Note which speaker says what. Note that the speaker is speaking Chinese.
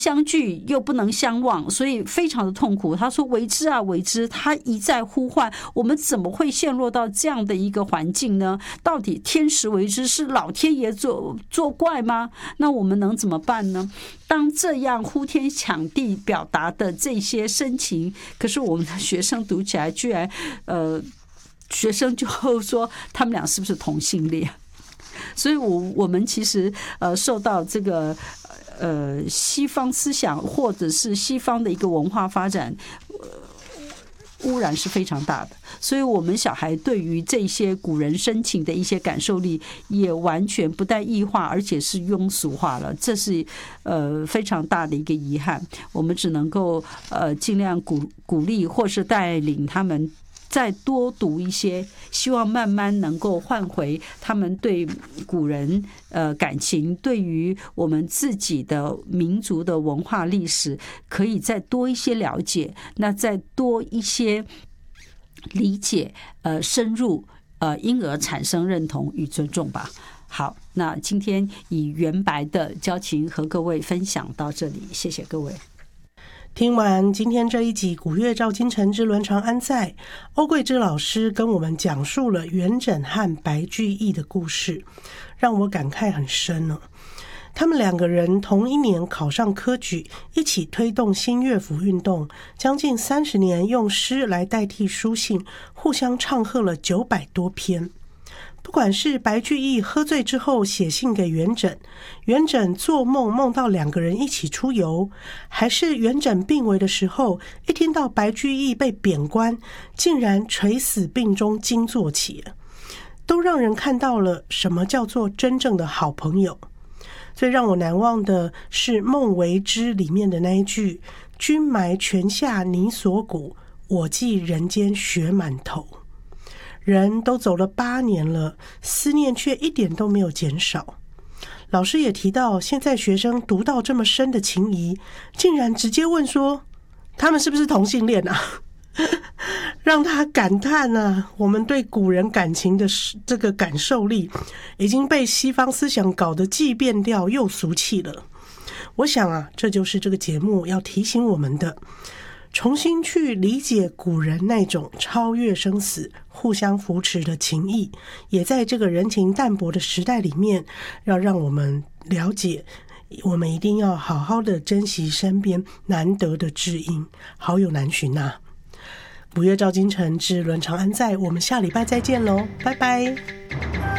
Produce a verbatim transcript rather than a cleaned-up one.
Speaker 1: 相聚又不能相忘，所以非常的痛苦。他说为之啊为之，他一再呼唤，我们怎么会陷落到这样的一个环境呢？到底天时为之，是老天爷作作怪吗？那我们能怎么办呢？当这样呼天抢地表达的这些深情，可是我们的学生读起来居然呃学生就说他们俩是不是同性恋？所以我我们其实呃受到这个呃西方思想或者是西方的一个文化发展呃污染是非常大的，所以我们小孩对于这些古人深情的一些感受力也完全不但异化，而且是庸俗化了，这是呃非常大的一个遗憾。我们只能够呃尽量鼓鼓励或是带领他们再多读一些，希望慢慢能够换回他们对古人呃感情，对于我们自己的民族的文化历史可以再多一些了解，那再多一些理解，呃深入，呃因而产生认同与尊重吧。好，那今天以原白的交情和各位分享到这里，谢谢各位。
Speaker 2: 听完今天这一集《古乐照今晨之伦常安在》，欧桂芝老师跟我们讲述了元稹和白居易的故事，让我感慨很深呢。他们两个人同一年考上科举，一起推动新乐府运动，将近三十年用诗来代替书信，互相唱和了九百多篇。不管是白居易喝醉之后写信给元稹，元稹做梦梦到两个人一起出游，还是元稹病危的时候，一听到白居易被贬官，竟然垂死病中惊坐起，都让人看到了什么叫做真正的好朋友。最让我难忘的是《梦为之》里面的那一句：君埋泉下你所骨，我寄人间雪满头。人都走了八年了，思念却一点都没有减少。老师也提到，现在学生读到这么深的情谊，竟然直接问说他们是不是同性恋啊？让他感叹啊，我们对古人感情的这个感受力已经被西方思想搞得既变调又俗气了。我想啊，这就是这个节目要提醒我们的，重新去理解古人那种超越生死、互相扶持的情谊，也在这个人情淡薄的时代里面，要让我们了解，我们一定要好好的珍惜身边难得的知音，好友难寻啊。古乐照今晨之伦常安在，我们下礼拜再见喽，拜拜。